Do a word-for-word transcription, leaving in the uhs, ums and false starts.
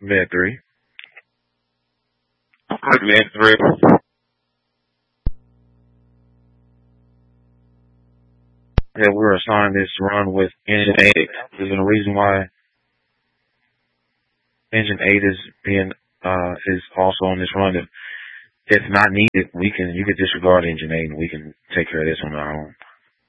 Med three. Med three. Yeah, we were assigned this run with engine eight. There's a reason why engine eight is being uh is also on this run. If if not needed, we can you can disregard engine eight and we can take care of this on our own.